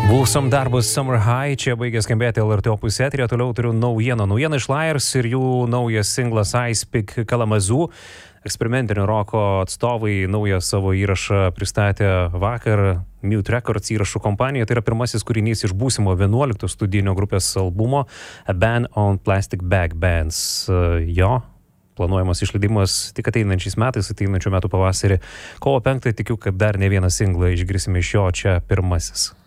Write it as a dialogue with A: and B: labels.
A: Wholesome darbas Summer High, čia baigė skambėti LRT opus eteryje, toliau turiu naujieną iš Liars ir jų naujas singlas I Speak Kalamazoo. Eksperimentinio roko atstovai naują savo įrašą pristatė vakar Mute Records įrašų kompanijoje. Tai yra pirmasis kūrinys iš būsimo 11 studijinio grupės albumo A Ban on Plastic Bag Bands. Jo planuojamas išleidimas tik ateinančiais metais, ateinančių metų pavasarį. Kovo 5 tikiu, kad dar ne vieną singlą išgirsime iš jo, čia pirmasis.